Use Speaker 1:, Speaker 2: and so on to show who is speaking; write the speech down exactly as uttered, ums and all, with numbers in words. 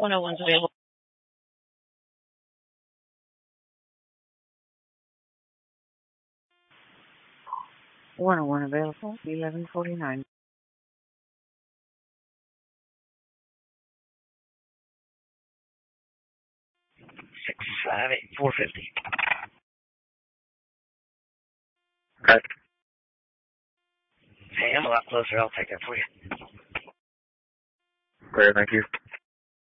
Speaker 1: one oh one's available. one oh one available, eleven forty-nine.
Speaker 2: Six five eight four fifty. Right. Hey, I'm a lot closer. I'll take that for you.
Speaker 3: Great, thank you.